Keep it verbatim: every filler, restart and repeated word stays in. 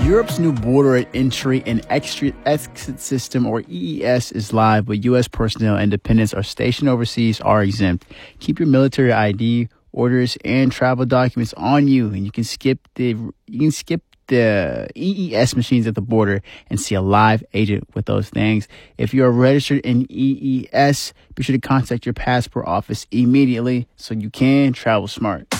Europe's new border entry and exit system, or E E S, is live, but U S personnel and dependents are stationed overseas are exempt. Keep your military I D, orders, and travel documents on you, and you can skip the you can skip the E E S machines at the border and see a live agent with those things. If you are registered in E E S, be sure to contact your passport office immediately so you can travel smart.